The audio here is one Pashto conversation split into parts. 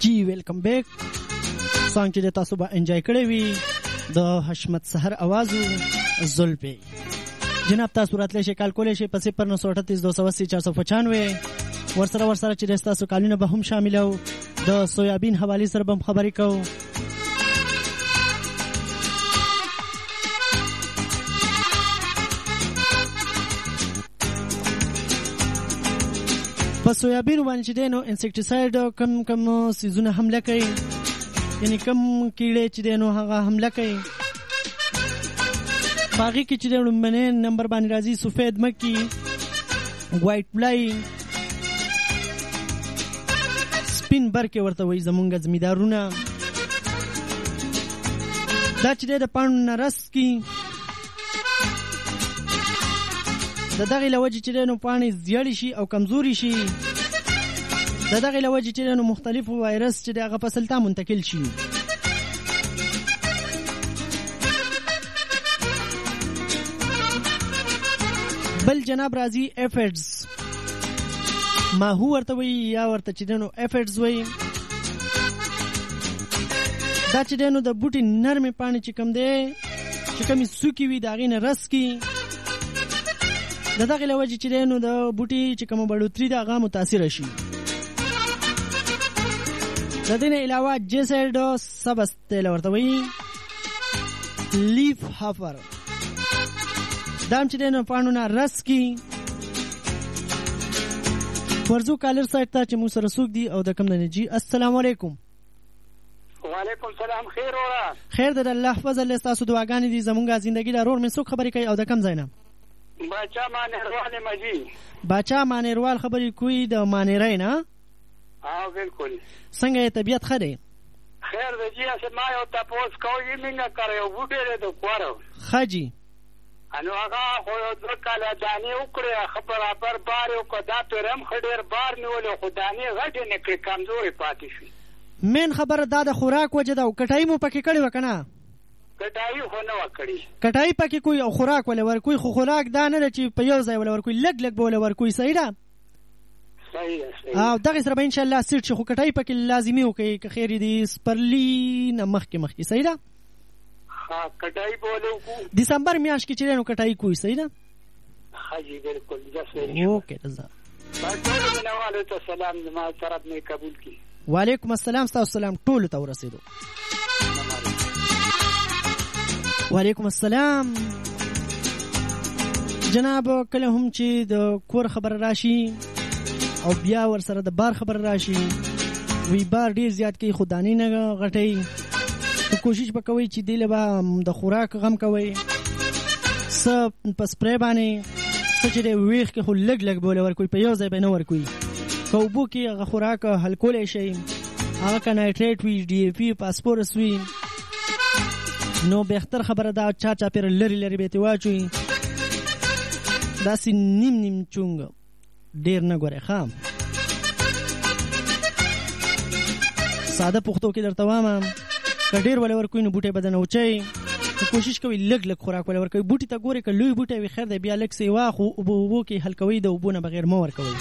جی ویلکم بیک. سانګ چې تاسو به انجوای کړی وي د حشمت سحر आवाज زلفی. جناب تاسو راتلی شي کال کولای شي په 093280495 ورسره چې تاسو کالونه به هم شاملو. د سویابین حواله سره به خبرې کوو. په سویابین باندې چې دینو انسیکټیساید کم سیزونه حمله کوي، یعنی کم کیړې چې دینو هغه حمله کوي. باقي کې چې دینو منه نمبر باندې راځي سفید مکی، وایټ فلای، سپین برکه ورته وایي زمونږ زمیدارونه. دا چې د پاڼو نرس کی د دغه لوجه چې نو پانی زیړی شي او کمزوري شي، د دغه لوجه چې نو مختلف وایرس چې دغه فصل ته منتقل شي. بل جناب راځي افیډز، ما هو ورته وی یا ورته چې نو افیډز وی. دا چې نو د بوټي نرمه پانی چې کم دی، چې کمی سوکی وي داغې نه رس کی، د دغه لوجه چې نو د بوټي چې کوم بړوتري دغه متاثر شي. د دې نه علاوه جیسایډ سبستل ورته وی، لیف هافر دام چې نو پانو نه رس کی. ورزو کالر سایت ته چې مو سره سوق دی او د کم نه جی. السلام علیکم. وعلیکم السلام. خیر اورا خیر د الله فضل تاسو دعاګانې دي زمونږه ژوندۍ لرور مې څوک خبرې کوي او د کم زینب باچا مانیروال مجی. باچا مانیروال خبرې کوي د مانیرای نه؟ ها بالکل. څنګه طبیعت ښه دی؟ خیر دی جی. اسه ما یو تاسو کوی مینه کړو بوټره د کوارو خاجي انو هغه خو د کاله دانی وکړه خبره پر بار او کدا پرم خډیر بار نیول خو دانی غټ نه کړ کمزوري پاتې شي. مین خبره دا د خوراک وجه دا کټای مو پکې کړی وکنه؟ کټای خو نه وکړي. کټای پکې کوئی او خوراک ول ورکوي، خو خوراک دا نه چې په یو ځای ول ورکوي، لګ لګ بوله ورکوي. صحیح ده؟ صحیح ده. او دغه سره به ان شاء الله سیټ شي، خو کټای پکې لازمي وکړي که خیر دي سپرلی نه مخکې. صحیح ده؟ ها کټای بوله کو دسمبر میاشت کې چې نو کټای کوي. صحیح ده؟ حاجی بالکل جسه. اوکې رضا. باچا منواله ته سلام ما طرف نه قبول کی. وعلیکم السلام. تاسو سلام ټول ته ورسېدو. وعلیکم السلام. جناب کله هم چې د کور خبر راشي او بیا ور سره د بار خبر راشي، وی بار ډیر زیات کوي، خدانی نه غټي. کوشش وکوي چې دی له د خوراک غم کوي، سب په سپری باندې سچره ویخ کې خو لګ لګ بوله ورکوي، په یو ځای به نه ورکوي. کوبو کې هغه خوراک حل کولای شي، هغه کنایټریټ وی، ډي ای پی، پاسپورس وی، نو بهتر خبره دا چا پیر لری به تی واچوي. داسې نیم چونګ ډیر نه ګوره خام. ساده پښتو کې درته وایم کډیر ول ورکوي نو بوټي بدن اوچي. کوشش کوي لګ لګ خوراک ول ورکوي. بوټي ته ګوره ک لوی بوټي وي خیر دی، بیا لګ سی واخو او بو کې حل کوي د وبونه بغیر مو ورکوي.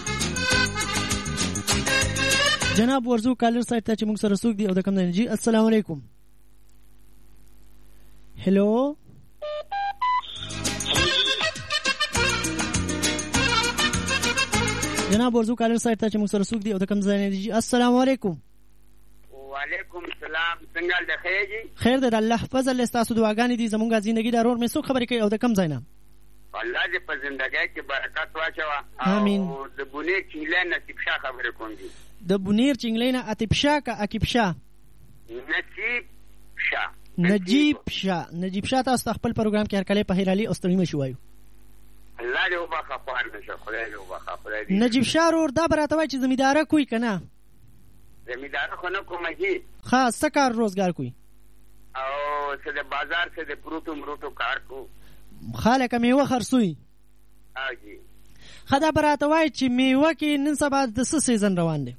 جناب ورزو کالر سایت ته چې موږ سره سوق دی او د کم نه جی. السلام علیکم. هلو جناب ورزو کالر سایت ته چې موږ سره سوق دی او د کم ځای دی. السلام علیکم. وعلیکم السلام. څنګه د خیجی؟ خیر ده الله فضل تاسو دعاګانې دي زمونږه ژوندۍ لرور مې څوک خبرې کوي او د کم ځای نه؟ الله دې په ژوندۍ کې برکت واچوه. امين. د بونیر چنګلې نه تپشا خبرې کوم دي. د بونیر چنګلې نه اتپشا کا اکپشا نجیب شاه تاسو خپل پروګرام کې هر کله په هیرالي استریم شوایو. الله دې وبخښه خوار نشه. خدای دې وبخښه. خدای دې. نجیب شاه ور دا براته وای چې زمیدار کوي کنه؟ زمیدار خو نه کومه جی. خاص کار روزګار کوي او څه د بازار څه د پروتو کار کو. خالق میوه خرڅوي. اجي خدا براته وای چې میوه کې نن سبا د څه سیزن روان دی؟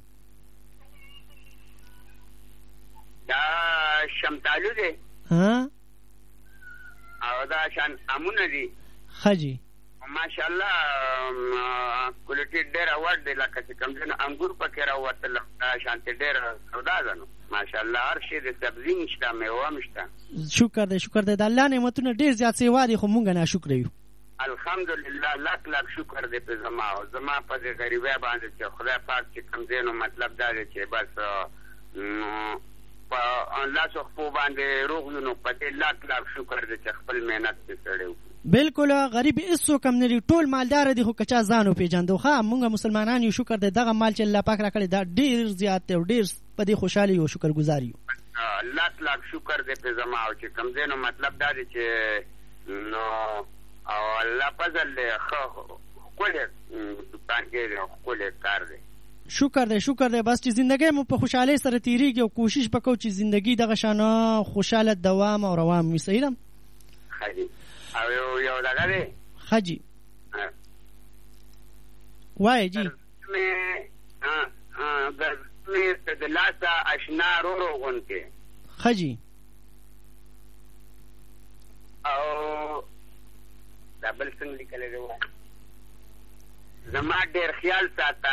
دا شمتالو دی. ها او دا شان امونه دي. خجی ماشاءالله کوالټي ډېره وړ دی لکه چې کوم ځای انګور پکې راوتل شانتې ډېره سودا ده نو ماشاءالله هر شی د سبزي هم شته میوه هم شته. شکر دی د الله نعمتونه ډېر زیات سیوا دي خو مونږ ناشکره یو. الحمدلله لاک شکر دی په زما په دې غریبۍ باندې چې خدای پاک چې کوم ځای نو مطلب دا دی چې بس په لاسو خپو باندې روغ یو نو په دې لاک شکر دی چې خپل محنت پې سړی وکړي. بالکل غریب هیڅوک هم نه دي ټول مالدار دي خو که چا ځان وپېژندو ښه مونږ مسلمانان یو شکر دی دغه مال چې الله پاک راکړی دا ډېر زیات دی او ډېر په دې خوشحاله یو شکر ګزار یو. لاک شکر دی په زما او چې کوم ځای نو مطلب دا دی چې نو او الله فضل دی ښکلی دوکان کې دی ښکلی کار دی. شکر دی بس چې زندګۍ مو په خوشحالۍ سره تېرېږي او کوشش وکړو چې زندګي دغه شانه خوشحاله دوام او روان وي. صحیح ده ښه جي او یو دغه دی ښه جي وایه جي د لاسه اشنا رو غونکې ښه جي او دا بل څنګه لیکلی دی زما ډېر خیال ساته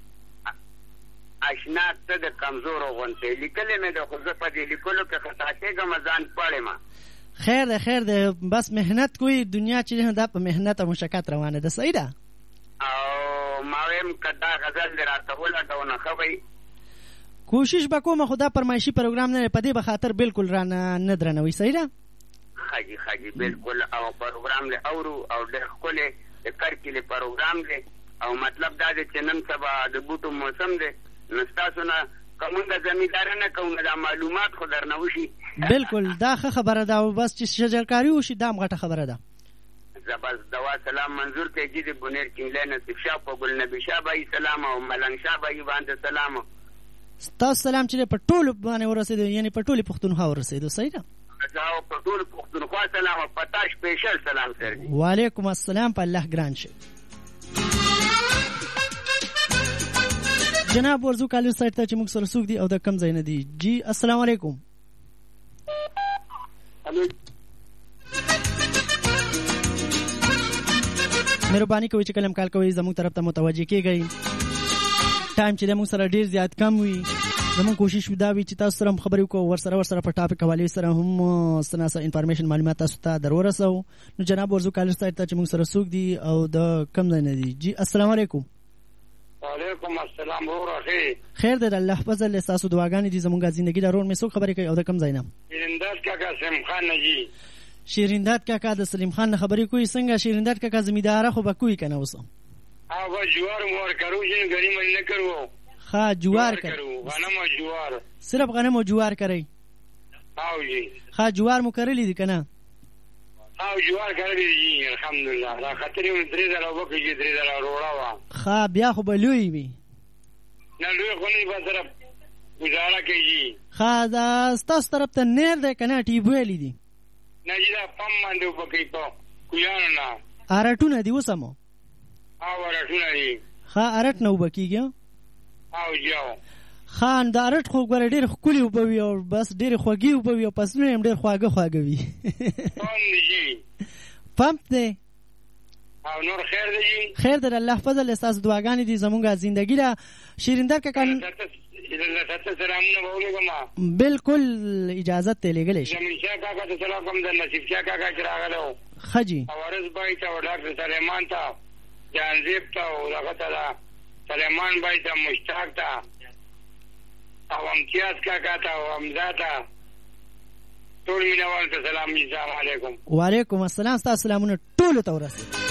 اشنا ته د کمزورو غونکې لیکلی مې ده خو زه په دې لیکلو کې خطا کېږم ځان پړې ما. خیر دی بس محنت کوي دنیا چې دا په محنت او مشقت روانه ده. صحیح ده او ما ویم که دا غزل دې راته ولګو نه ښه وی کوشش به کومه خو دا فرمایشي پروګرام نه په دې به خاطر بالکل رانه نه درنوي. صحیح ده ښه جي بالکل او پروګرام له اورو او ډېر ښکلی د کرکیلې پروګرام دی او مطلب دا دی چې نن سبا د بوټو موسم دی نو ستاسو نه که مونږ زمینداره نه کوو نو دا معلومات خو درنه وشي. بالکل دا ښه خبره ده او بس چې شجرکاري وشي دا هم غټه خبره ده. زه بس دوا سلام منظور کېږي د بونیر کینګلی نصیب شاه په ګل نبي شاه بایي سلام او ملنګ شاه بایي باندې سلام. ستاسو سلام چې په ټولو باندې ورسېدو یعنې په ټولې پښتونخوا ورسېدو. صحیح ده په ټولو پښتونخوا سلام او په تا سپیشل سلام سر دی. وعلیکم السلام په الله ګران شي. جناب ورزو کالو سایت ته چې موږ سره څوک دي او د کم ځای نه دي. جی السلام علیکم. مهرباني کوئ چې کلم کال کوئ زموږ طرف ته متوجه کېږئ. ټایم چې موږ سره ډېر زیات کم وي زموږ کوشش دا وي چې تاسو سره هم خبرې وکړو ورسره په ټاپک حوالې سره هم څه انفارمیشن معلومات تاسو ته در ورسوو. نو جناب ورزو کالو سایت ته چې موږ سره څوک دي او د کم ځای نه دي. جی السلام علیکم. وعلیکم السلام ورور خیر دی الله فضل ستاسو دعاګانې دي زموږ زندګي د رور مې څوک خبرې کوي او د کم ځای نه؟ شیرینداد کاکا سلیم خان نجی. شیرینداد کاکا د سلیم خان نه خبرې کوي. څنګه شیرینداد کاکا زمینداره خو به کوي که نه اوس؟ جوار مور کرو چې غنیم نه کرو. ها جوار کرو غنم او جوار صرف غنم او جوار کوي. او جی ها جوار مو کرلی دي که نه؟ او جوار کرلی دي الحمدلله. دا خاطر یو 3000 وبکې 3000 وروړه وا. ها بیا خو به لوی وي. نه لوی خو نه به طرف گزاره کوي. ها دا ستاسو طرف ته نیر دی که نه ټیبویلی دي؟ نه جی دا پم باندې وبکې په کویانو نه ارټونه دي اوس هم؟ او ارټونه دي. ها ارټ نه اوبه کېږي او جاو خان دا ارټ خو ګوره ډېر ښکلي اوبه وي او بس ډېرې خوږې اوبه وي او فصلونه یې هم ډېر خواږه وي. پمپ دی او نور خیر دی جی. خیر دی الله فضل ستاسو دعاګانې دي زموږ زندګي ده. شیریندر کاکا سلامونه به ولېږم. بالکل اجازت ته لېږلی شي. زمین شاه کاکا ته سلام کوم د نصیب شاه کاکا چې راغلی و. ښه جي او عرض بای ته او ډاکټر سلیمان ته جانزیب ته او دغه ته ده سلیمان بای ته مشتاق ته او امتیاز کاکا ته او حمزه ته ټول مینوالو ته سلام. السلام علیکم. وعلیکم السلام. ستاسو سلامونه ټولو ته ورسېږي.